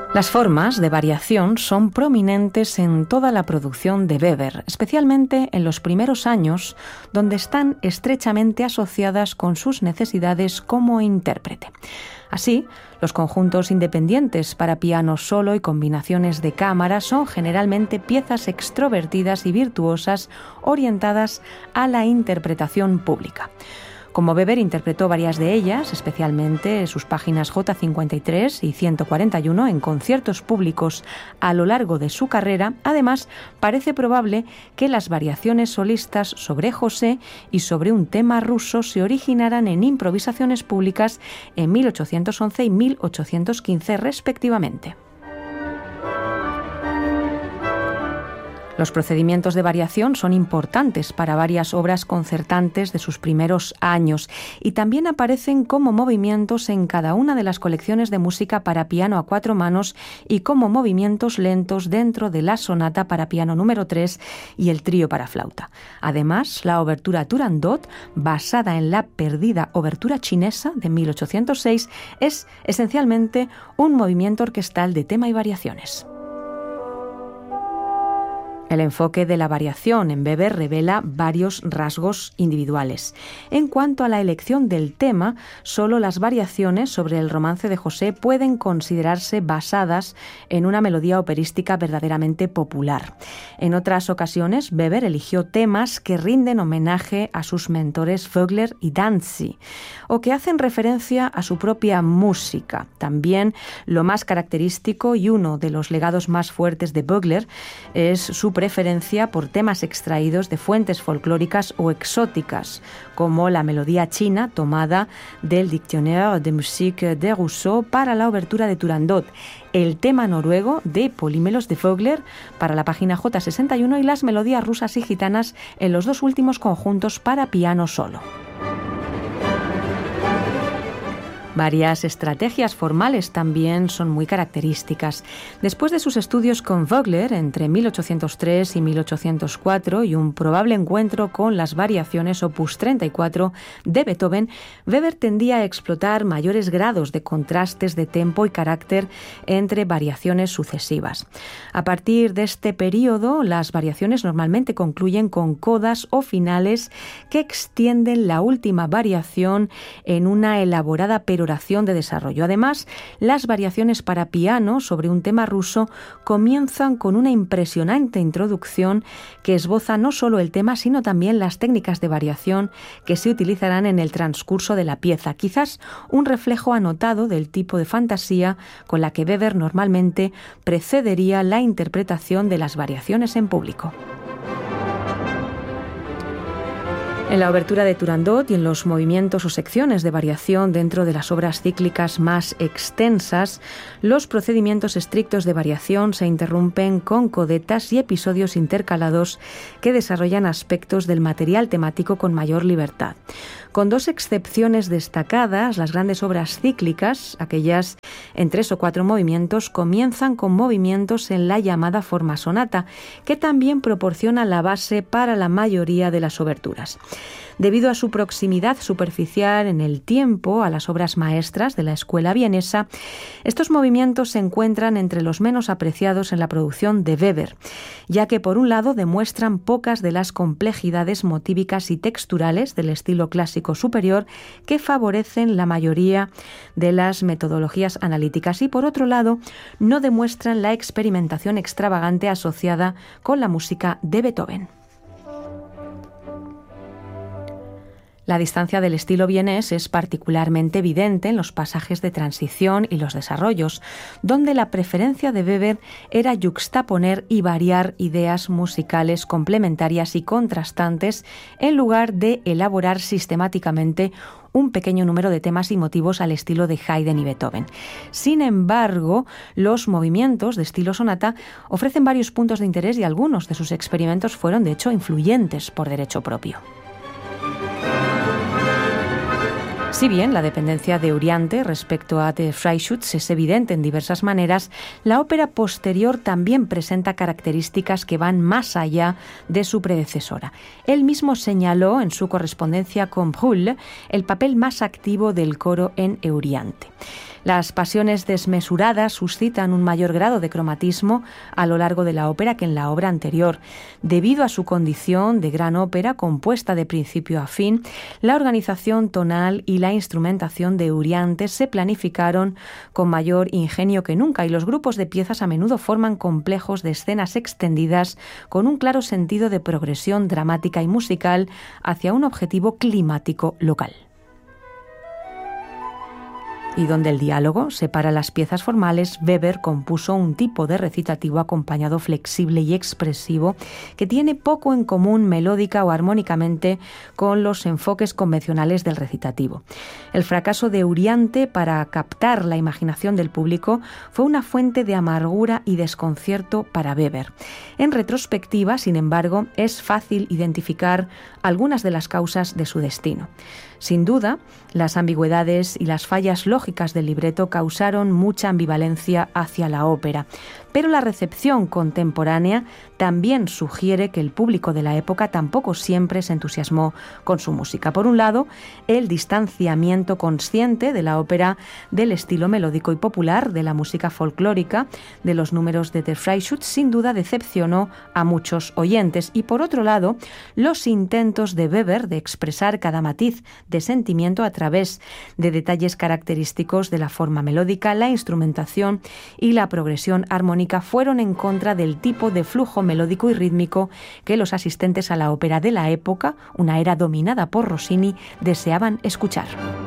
Las formas de variación son prominentes en toda la producción de Weber, especialmente en los primeros años, donde están estrechamente asociadas con sus necesidades como intérprete. Así, los conjuntos independientes para piano solo y combinaciones de cámara son generalmente piezas extrovertidas y virtuosas orientadas a la interpretación pública. Como Weber interpretó varias de ellas, especialmente sus páginas J53 y 141 en conciertos públicos a lo largo de su carrera, además parece probable que las variaciones solistas sobre José y sobre un tema ruso se originaran en improvisaciones públicas en 1811 y 1815 respectivamente. Los procedimientos de variación son importantes para varias obras concertantes de sus primeros años y también aparecen como movimientos en cada una de las colecciones de música para piano a 4 manos y como movimientos lentos dentro de la sonata para piano número 3 y el trío para flauta. Además, la obertura Turandot, basada en la perdida obertura chinesa de 1806, es esencialmente un movimiento orquestal de tema y variaciones. El enfoque de la variación en Weber revela varios rasgos individuales. En cuanto a la elección del tema, solo las variaciones sobre el romance de José pueden considerarse basadas en una melodía operística verdaderamente popular. En otras ocasiones, Weber eligió temas que rinden homenaje a sus mentores Vogler y Danzig, o que hacen referencia a su propia música. También lo más característico y uno de los legados más fuertes de Vogler es su preferencia por temas extraídos de fuentes folclóricas o exóticas, como la melodía china tomada del Dictionnaire de musique de Rousseau para la obertura de Turandot, el tema noruego de Polímelos de Vogler para la página J61 y las melodías rusas y gitanas en los dos últimos conjuntos para piano solo. Varias estrategias formales también son muy características. Después de sus estudios con Vogler entre 1803 y 1804 y un probable encuentro con las variaciones opus 34 de Beethoven, Weber tendía a explotar mayores grados de contrastes de tempo y carácter entre variaciones sucesivas. A partir de este periodo, las variaciones normalmente concluyen con codas o finales que extienden la última variación en una elaborada peroración de desarrollo. Además, las variaciones para piano sobre un tema ruso comienzan con una impresionante introducción que esboza no solo el tema, sino también las técnicas de variación que se utilizarán en el transcurso de la pieza, quizás un reflejo anotado del tipo de fantasía con la que Weber normalmente precedería la interpretación de las variaciones en público. En la obertura de Turandot y en los movimientos o secciones de variación dentro de las obras cíclicas más extensas, los procedimientos estrictos de variación se interrumpen con codetas y episodios intercalados que desarrollan aspectos del material temático con mayor libertad. Con dos excepciones destacadas, las grandes obras cíclicas, aquellas en 3 o 4 movimientos, comienzan con movimientos en la llamada forma sonata, que también proporciona la base para la mayoría de las oberturas. Debido a su proximidad superficial en el tiempo a las obras maestras de la escuela vienesa, estos movimientos se encuentran entre los menos apreciados en la producción de Weber, ya que por un lado demuestran pocas de las complejidades motívicas y texturales del estilo clásico superior que favorecen la mayoría de las metodologías analíticas y por otro lado no demuestran la experimentación extravagante asociada con la música de Beethoven. La distancia del estilo vienés es particularmente evidente en los pasajes de transición y los desarrollos, donde la preferencia de Weber era yuxtaponer y variar ideas musicales complementarias y contrastantes en lugar de elaborar sistemáticamente un pequeño número de temas y motivos al estilo de Haydn y Beethoven. Sin embargo, los movimientos de estilo sonata ofrecen varios puntos de interés y algunos de sus experimentos fueron, de hecho, influyentes por derecho propio. Si bien la dependencia de Euryanthe respecto a Der Freischütz es evidente en diversas maneras, la ópera posterior también presenta características que van más allá de su predecesora. Él mismo señaló en su correspondencia con Brühl el papel más activo del coro en Euryanthe. Las pasiones desmesuradas suscitan un mayor grado de cromatismo a lo largo de la ópera que en la obra anterior. Debido a su condición de gran ópera compuesta de principio a fin, la organización tonal y la instrumentación de Euryanthe se planificaron con mayor ingenio que nunca, y los grupos de piezas a menudo forman complejos de escenas extendidas con un claro sentido de progresión dramática y musical hacia un objetivo climático local. Y donde el diálogo separa las piezas formales, Weber compuso un tipo de recitativo acompañado flexible y expresivo que tiene poco en común melódica o armónicamente con los enfoques convencionales del recitativo. El fracaso de Euryanthe para captar la imaginación del público fue una fuente de amargura y desconcierto para Weber. En retrospectiva, sin embargo, es fácil identificar algunas de las causas de su destino. Sin duda, las ambigüedades y las fallas lógicas del libreto causaron mucha ambivalencia hacia la ópera, pero la recepción contemporánea también sugiere que el público de la época tampoco siempre se entusiasmó con su música. Por un lado, el distanciamiento consciente de la ópera del estilo melódico y popular, de la música folclórica, de los números de Der Freischütz, sin duda decepcionó a muchos oyentes. Y por otro lado, los intentos de Weber de expresar cada matiz de sentimiento a través de detalles característicos de la forma melódica, la instrumentación y la progresión armónica fueron en contra del tipo de flujo melódico y rítmico que los asistentes a la ópera de la época, una era dominada por Rossini, deseaban escuchar.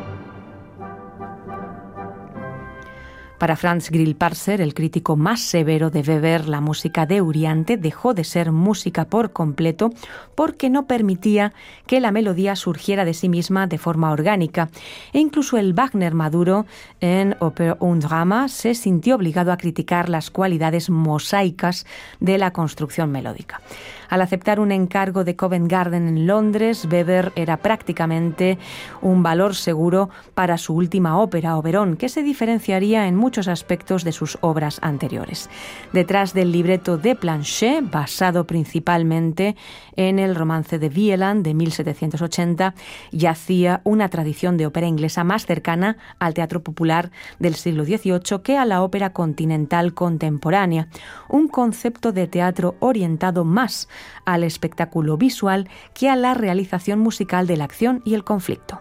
Para Franz Grillparzer, el crítico más severo de Weber, la música de Euryanthe dejó de ser música por completo porque no permitía que la melodía surgiera de sí misma de forma orgánica. E incluso el Wagner maduro en Oper und Drama se sintió obligado a criticar las cualidades mosaicas de la construcción melódica. Al aceptar un encargo de Covent Garden en Londres, Weber era prácticamente un valor seguro para su última ópera, Oberon, que se diferenciaría en muchos aspectos de sus obras anteriores. Detrás del libreto de Planchet, basado principalmente en el romance de Wieland de 1780, yacía una tradición de ópera inglesa más cercana al teatro popular del siglo XVIII que a la ópera continental contemporánea, un concepto de teatro orientado más al espectáculo visual que a la realización musical de la acción y el conflicto.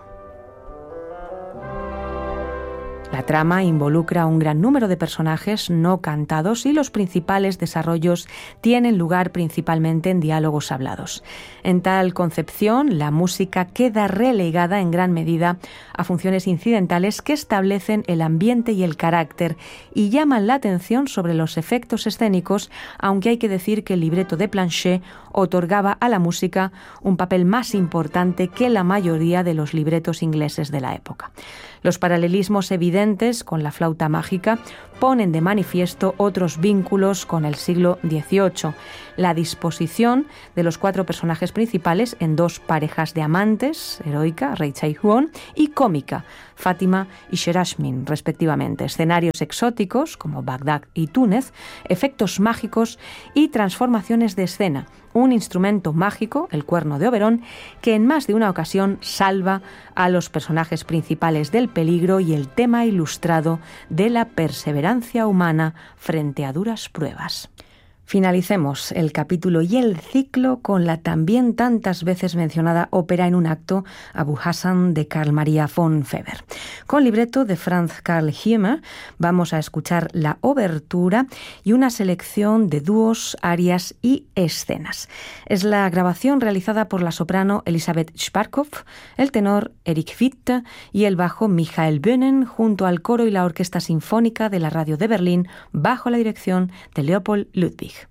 La trama involucra un gran número de personajes no cantados y los principales desarrollos tienen lugar principalmente en diálogos hablados. En tal concepción, la música queda relegada en gran medida a funciones incidentales que establecen el ambiente y el carácter y llaman la atención sobre los efectos escénicos, aunque hay que decir que el libreto de Planchet otorgaba a la música un papel más importante que la mayoría de los libretos ingleses de la época. Los paralelismos evidentes con la flauta mágica ponen de manifiesto otros vínculos con el siglo XVIII. La disposición de los 4 personajes principales en 2 parejas de amantes, heroica, Reicha y Huon, y cómica, Fátima y Sherashmin, respectivamente. Escenarios exóticos, como Bagdad y Túnez, efectos mágicos y transformaciones de escena. Un instrumento mágico, el cuerno de Oberón, que en más de una ocasión salva a los personajes principales del peligro, y el tema ilustrado de la perseverancia humana frente a duras pruebas. Finalicemos el capítulo y el ciclo con la también tantas veces mencionada ópera en un acto, Abu Hassan, de Carl Maria von Weber. Con libreto de Franz Karl Hiemer vamos a escuchar la obertura y una selección de dúos, arias y escenas. Es la grabación realizada por la soprano Elisabeth Schwarzkopf, el tenor Erich Witte y el bajo Michael Böhnen, junto al coro y la orquesta sinfónica de la radio de Berlín, bajo la dirección de Leopold Ludwig.